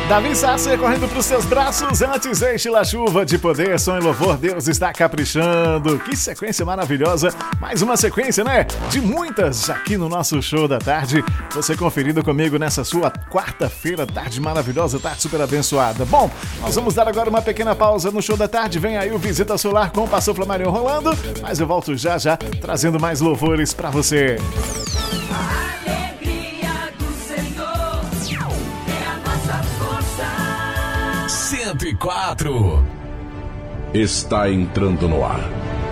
Davi Sasser correndo para os seus braços, antes enche a chuva de poder, som e louvor, Deus está caprichando. Que sequência maravilhosa, mais uma sequência, né? De muitas aqui no nosso show da tarde. Você conferindo comigo nessa sua quarta-feira, tarde maravilhosa, tarde super abençoada. Bom, nós vamos dar agora uma pequena pausa no show da tarde. Vem aí o Visita Solar com o Pastor Flamarion rolando, mas eu volto já já trazendo mais louvores para você. 104 está entrando no ar.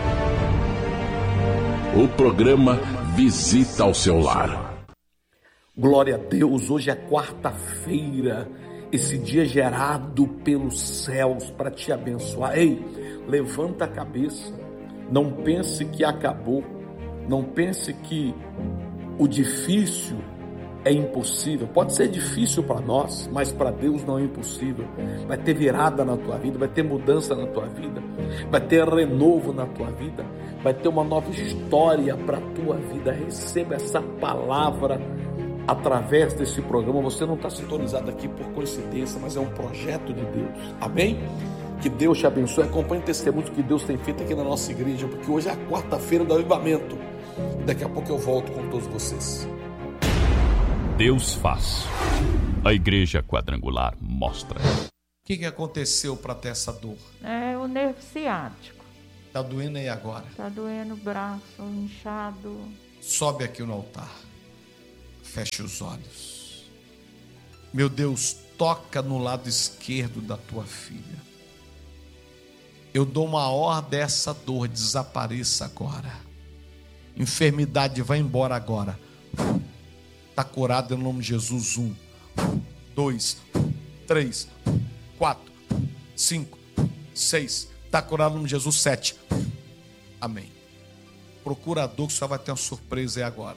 O programa Visita ao seu Lar. Glória a Deus, hoje é quarta-feira, esse dia gerado pelos céus para te abençoar. Ei, levanta a cabeça, não pense que acabou, não pense que o difícil é impossível. Pode ser difícil para nós, mas para Deus não é impossível. Vai ter virada na tua vida, vai ter mudança na tua vida, vai ter renovo na tua vida, vai ter uma nova história para a tua vida. Receba essa palavra através desse programa. Você não está sintonizado aqui por coincidência, mas é um projeto de Deus. Amém? Que Deus te abençoe. Acompanhe o testemunho que Deus tem feito aqui na nossa igreja, porque hoje é a quarta-feira do avivamento. Daqui a pouco eu volto com todos vocês. Deus faz. A Igreja Quadrangular mostra. O que aconteceu para ter essa dor? É o nervo ciático. Tá doendo aí agora? Tá doendo o braço, inchado. Sobe aqui no altar. Feche os olhos. Meu Deus, toca no lado esquerdo da tua filha. Eu dou uma ordem, essa dor desapareça agora. Enfermidade vai embora agora. Está curado em nome de Jesus. 1, 2, 3, 4, 5, 6. Está curado em nome de Jesus. 7. Amém. Procurador, que só vai ter uma surpresa aí agora.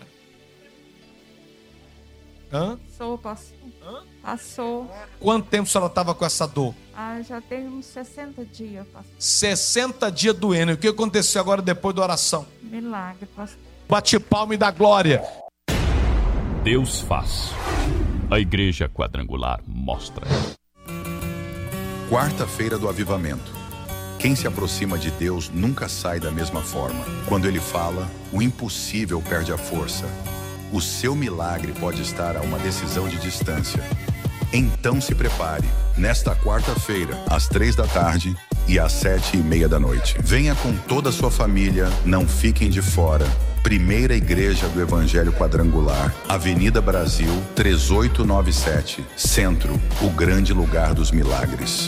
Passou, pastor. Passou. Quanto tempo a senhora estava com essa dor? Já tem uns 60 dias, pastor. 60 dias doendo. O que aconteceu agora depois da oração? Milagre, pastor. Bate palma e dá glória. Deus faz. A Igreja Quadrangular mostra. Quarta-feira do Avivamento. Quem se aproxima de Deus nunca sai da mesma forma. Quando Ele fala, o impossível perde a força. O seu milagre pode estar a uma decisão de distância. Então se prepare. Nesta quarta-feira, às 3 da tarde e às 7:30 da noite. Venha com toda a sua família, não fiquem de fora. Primeira Igreja do Evangelho Quadrangular, Avenida Brasil, 3897, Centro, o grande lugar dos milagres.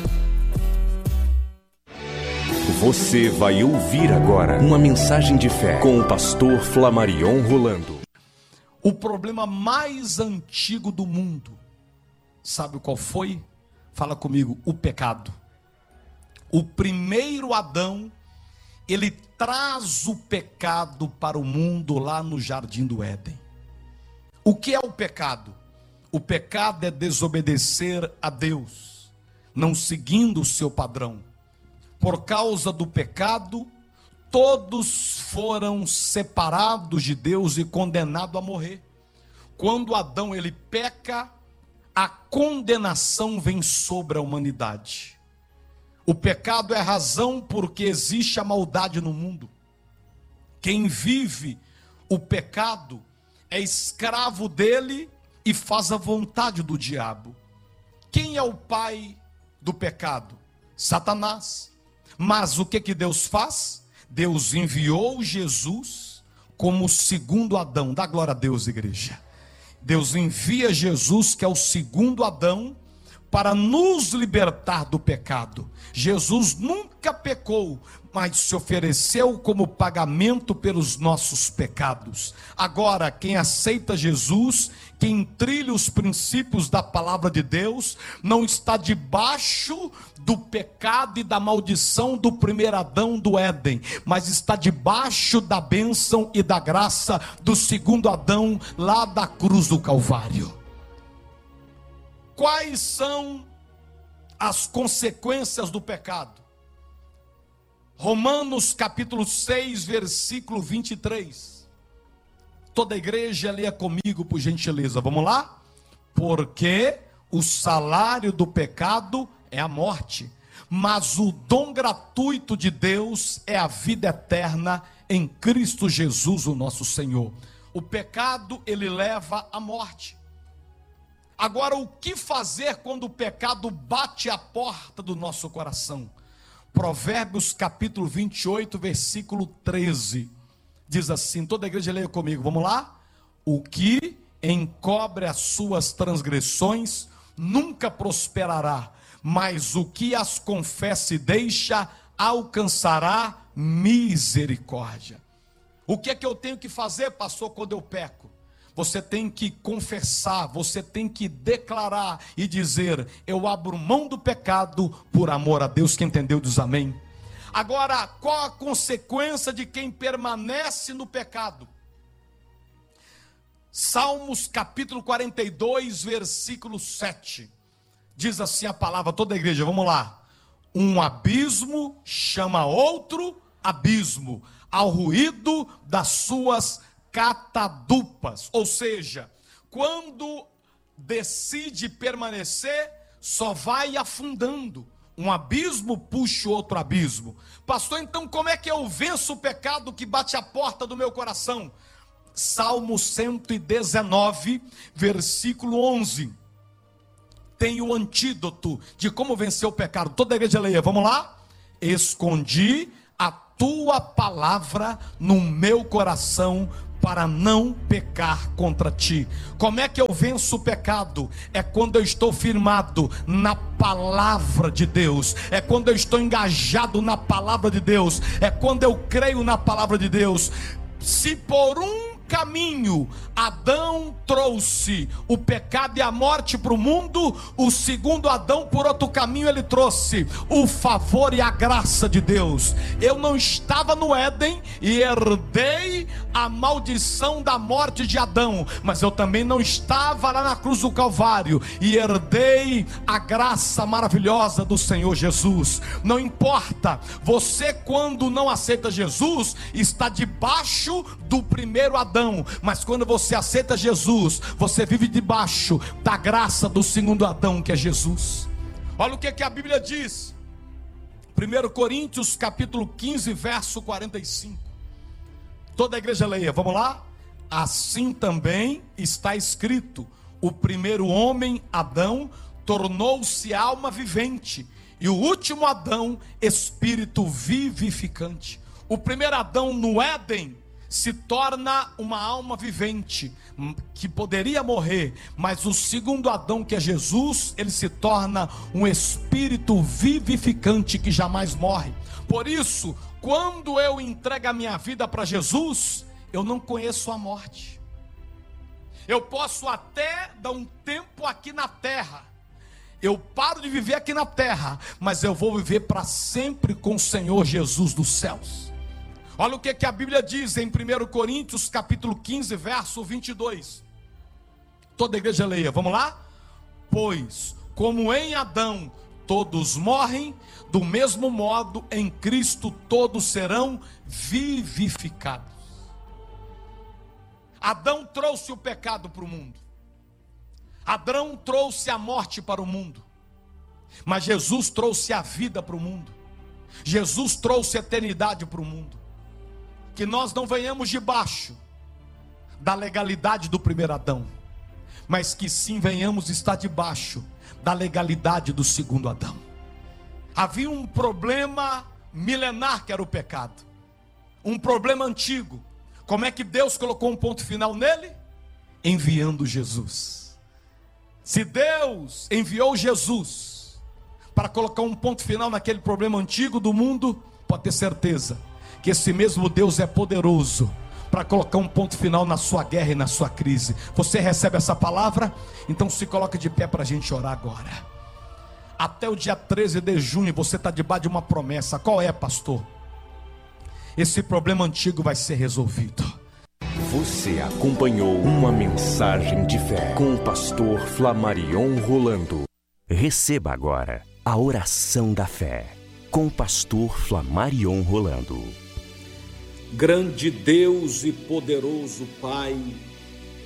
Você vai ouvir agora uma mensagem de fé com o pastor Flamarion rolando. O problema mais antigo do mundo, sabe qual foi? Fala comigo, o pecado. O primeiro Adão, ele traz o pecado para o mundo lá no Jardim do Éden. O que é o pecado? O pecado é desobedecer a Deus, não seguindo o seu padrão. Por causa do pecado, todos foram separados de Deus e condenados a morrer. Quando Adão ele peca, a condenação vem sobre a humanidade. O pecado é a razão porque existe a maldade no mundo. Quem vive o pecado é escravo dele e faz a vontade do diabo. Quem é o pai do pecado? Satanás. Mas o que Deus faz? Deus enviou Jesus como o segundo Adão. Dá glória a Deus, igreja. Deus envia Jesus, que é o segundo Adão, para nos libertar do pecado. Jesus nunca pecou, mas se ofereceu como pagamento pelos nossos pecados. Agora, quem aceita Jesus, quem trilha os princípios da palavra de Deus, não está debaixo do pecado e da maldição do primeiro Adão do Éden, mas está debaixo da bênção e da graça do segundo Adão, lá da cruz do Calvário. Quais são as consequências do pecado? Romanos capítulo 6, versículo 23. Toda a igreja leia comigo, por gentileza. Vamos lá? Porque o salário do pecado é a morte, mas o dom gratuito de Deus é a vida eterna em Cristo Jesus, o nosso Senhor. O pecado, ele leva à morte. Agora, o que fazer quando o pecado bate à porta do nosso coração? Provérbios capítulo 28, versículo 13, diz assim, toda a igreja leia comigo, vamos lá? O que encobre as suas transgressões nunca prosperará, mas o que as confessa e deixa alcançará misericórdia. O que é que eu tenho que fazer, pastor, quando eu peco? Você tem que confessar, você tem que declarar e dizer, eu abro mão do pecado por amor a Deus. Quem entendeu diz amém. Agora, qual a consequência de quem permanece no pecado? Salmos capítulo 42, versículo 7, diz assim a palavra, toda a igreja, vamos lá. Um abismo chama outro abismo, ao ruído das suas catadupas. Ou seja, quando decide permanecer, só vai afundando. Um abismo puxa outro abismo. Pastor, então como é que eu venço o pecado que bate à porta do meu coração? Salmo 119, versículo 11. Tem o antídoto de como vencer o pecado. Toda a igreja leia, vamos lá? Escondi a tua palavra no meu coração para não pecar contra ti. Como é que eu venço o pecado? É quando eu estou firmado na palavra de Deus, é quando eu estou engajado na palavra de Deus, é quando eu creio na palavra de Deus. Se por um caminho Adão trouxe o pecado e a morte para o mundo, o segundo Adão por outro caminho ele trouxe o favor e a graça de Deus. Eu não estava no Éden e herdei a maldição da morte de Adão, mas eu também não estava lá na cruz do Calvário e herdei a graça maravilhosa do Senhor Jesus. Não importa, você quando não aceita Jesus, está debaixo do primeiro Adão, mas quando você aceita Jesus, você vive debaixo da graça do segundo Adão, que é Jesus. Olha o que a Bíblia diz, 1 Coríntios capítulo 15, verso 45, toda a igreja leia, vamos lá? Assim também está escrito, o primeiro homem, Adão, tornou-se alma vivente, e o último Adão, espírito vivificante. O primeiro Adão no Éden se torna uma alma vivente, que poderia morrer, mas o segundo Adão, que é Jesus, ele se torna um espírito vivificante que jamais morre. Por isso, quando eu entrego a minha vida para Jesus, eu não conheço a morte. Eu posso até dar um tempo aqui na terra, eu paro de viver aqui na terra, mas eu vou viver para sempre com o Senhor Jesus dos céus. Olha o que a Bíblia diz em 1 Coríntios capítulo 15, verso 22. Toda a igreja leia, vamos lá? Pois, como em Adão todos morrem, do mesmo modo em Cristo todos serão vivificados. Adão trouxe o pecado para o mundo. Adão trouxe a morte para o mundo. Mas Jesus trouxe a vida para o mundo. Jesus trouxe a eternidade para o mundo. Que nós não venhamos debaixo da legalidade do primeiro Adão, mas que sim venhamos estar debaixo da legalidade do segundo Adão. Havia um problema milenar que era o pecado, um problema antigo. Como é que Deus colocou um ponto final nele? Enviando Jesus. Se Deus enviou Jesus para colocar um ponto final naquele problema antigo do mundo, pode ter certeza que esse mesmo Deus é poderoso para colocar um ponto final na sua guerra e na sua crise. Você recebe essa palavra? Então se coloca de pé para a gente orar agora. Até o dia 13 de junho você está debaixo de uma promessa. Qual é, pastor? Esse problema antigo vai ser resolvido. Você acompanhou uma mensagem de fé com o pastor Flamarion Rolando. Receba agora a oração da fé com o pastor Flamarion Rolando. Grande Deus e poderoso Pai,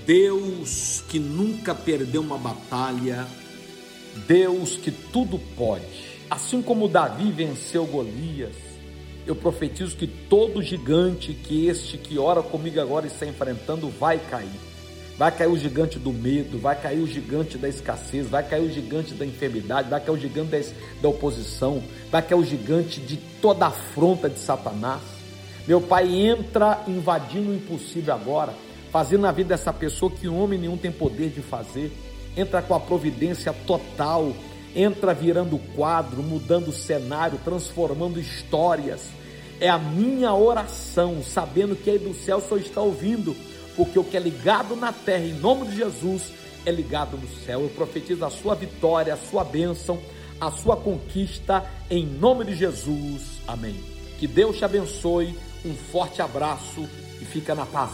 Deus que nunca perdeu uma batalha, Deus que tudo pode. Assim como Davi venceu Golias, eu profetizo que todo gigante que ora comigo agora está enfrentando vai cair. Vai cair o gigante do medo, vai cair o gigante da escassez, vai cair o gigante da enfermidade, vai cair o gigante da oposição, vai cair o gigante de toda a afronta de Satanás. Meu Pai, entra invadindo o impossível agora, fazendo na vida dessa pessoa que homem nenhum tem poder de fazer. Entra com a providência total, entra virando o quadro, mudando o cenário, transformando histórias. É a minha oração, sabendo que aí do céu só está ouvindo, porque o que é ligado na terra, em nome de Jesus, é ligado no céu. Eu profetizo a sua vitória, a sua bênção, a sua conquista, em nome de Jesus. Amém. Que Deus te abençoe, um forte abraço e fica na paz.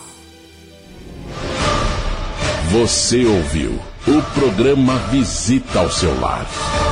Você ouviu o programa Visita ao Seu Lar.